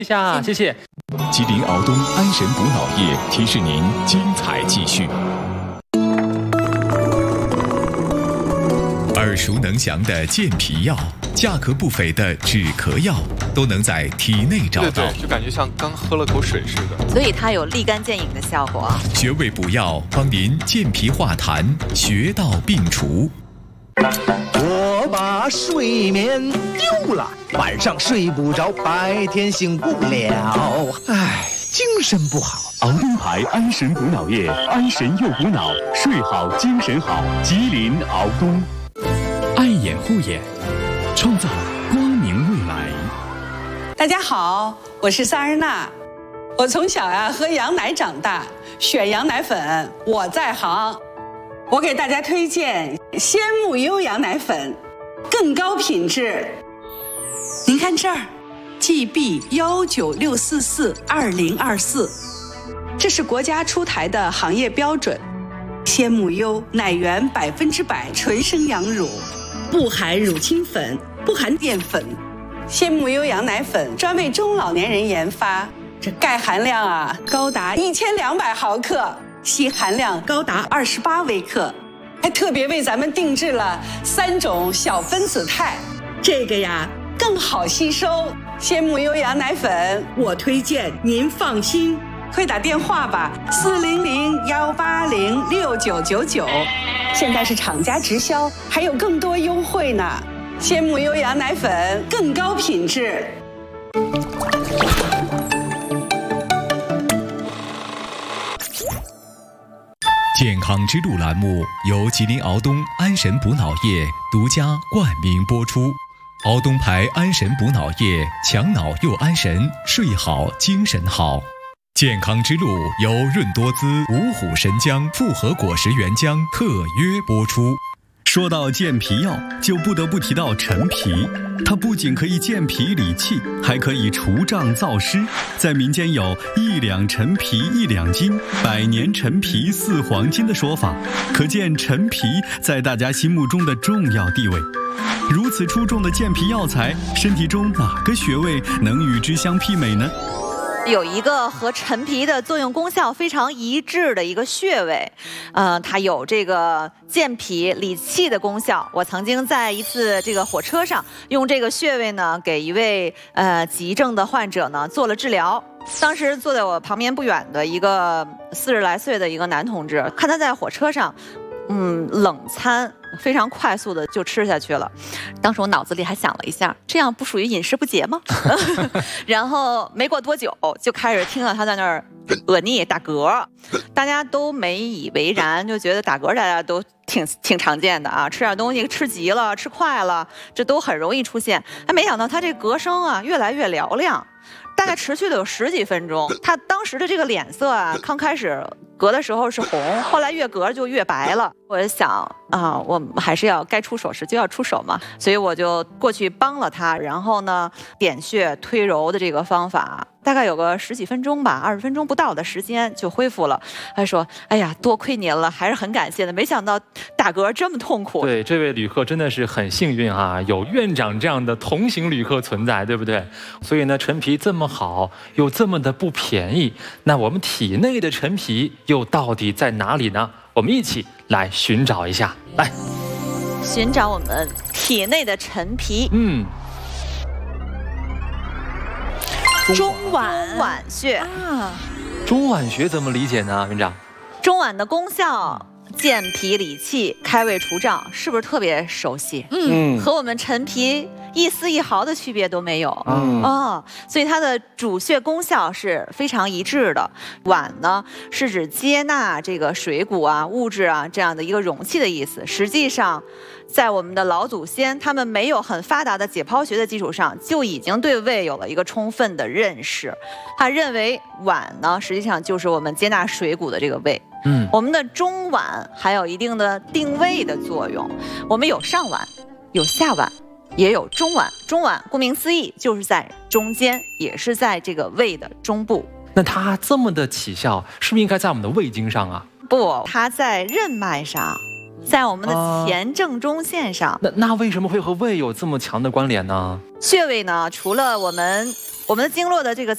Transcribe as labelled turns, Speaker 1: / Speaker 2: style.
Speaker 1: 一下，谢谢。
Speaker 2: 吉林敖东安神补脑液提示您精彩继续。耳熟能详的健脾药，价格不菲的止咳药，都能在体内找到。
Speaker 3: 对，就感觉像刚喝了口水似的。
Speaker 4: 所以它有立竿见影的效果。
Speaker 2: 穴位补药帮您健脾化痰，穴道病除。
Speaker 5: 我把睡眠丢了，晚上睡不着，白天醒不了，唉，精神不好。
Speaker 6: 敖东牌安神补脑液，安神又补脑，睡好精神好。吉林敖东。
Speaker 2: 爱眼护眼，创造光明未来。
Speaker 7: 大家好，我是萨日娜。我从小喝羊奶长大，选羊奶粉我在行。我给大家推荐鲜木优羊奶粉，更高品质。您看这儿 ，GB196442024，这是国家出台的行业标准。鲜木优奶源100%纯生羊乳，不含乳清粉，不含淀粉。鲜木优羊奶粉专为中老年人研发，这钙含量高达1200毫克，硒含量高达28微克，还特别为咱们定制了3种小分子肽，这个更好吸收。鲜木优羊奶粉我推荐，您放心。快打电话吧，400-180-6999，现在是厂家直销，还有更多优惠呢。鲜木优羊奶粉更高品质。
Speaker 2: 健康之路栏目由吉林敖东安神补脑液独家冠名播出。敖东牌安神补脑液，强脑又安神，睡好精神好。健康之路由润多滋、五虎神姜复合果实原浆特约播出。
Speaker 8: 说到健脾药，就不得不提到陈皮。它不仅可以健脾理气，还可以除胀燥湿。在民间有1两陈皮1两金，100年陈皮4黄金的说法，可见陈皮在大家心目中的重要地位。如此出众的健脾药材，身体中哪个穴位能与之相媲美呢？
Speaker 4: 有一个和陈皮的作用功效非常一致的一个穴位，它有这个健脾理气的功效。我曾经在一次这个火车上用这个穴位呢，给一位急症的患者呢做了治疗。当时坐在我旁边不远的一个40来岁的一个男同志，看他在火车上，冷餐非常快速的就吃下去了。当时我脑子里还想了一下，这样不属于饮食不节吗？然后没过多久就开始听到他在那儿逆打嗝，大家都没以为然，就觉得打嗝大家都挺常见的啊，吃点东西吃急了吃快了，这都很容易出现。没想到他这嗝声越来越嘹亮，大概持续了有10几分钟。他当时的这个脸色刚开始嗝的时候是红，后来越嗝就越白了。我就想我们还是该出手时就要出手嘛，所以我就过去帮了他，然后呢点穴推揉的这个方法，大概有个10几分钟吧，20分钟不到的时间就恢复了。他说：“哎呀，多亏您了，还是很感谢的。没想到打嗝这么痛苦。”
Speaker 1: 对，这位旅客真的是很幸运有院长这样的同行旅客存在，对不对？所以呢，陈皮这么好，又这么的不便宜，那我们体内的陈皮又到底在哪里呢？我们一起来寻找一下，来
Speaker 4: 寻找我们体内的陈皮。中脘穴
Speaker 1: 中脘穴怎么理解呢，院长？
Speaker 4: 中烷的功效健脾理气、开胃除胀，是不是特别熟悉？和我们陈皮一丝一毫的区别都没有。所以它的主穴功效是非常一致的。脘呢是指接纳这个水谷物质这样的一个容器的意思。实际上，在我们的老祖先他们没有很发达的解剖学的基础上，就已经对胃有了一个充分的认识。他认为脘呢实际上就是我们接纳水谷的这个胃。我们的中脘还有一定的定位的作用。我们有上脘，有下脘，也有中脘。中脘顾名思义就是在中间，也是在这个胃的中部。
Speaker 1: 那它这么的起效，是不是应该在我们的胃经上啊？
Speaker 4: 不，它在任脉上，在我们的前正中线上。
Speaker 1: 那为什么会和胃有这么强的关联呢？
Speaker 4: 穴位呢，除了我们的经络的这个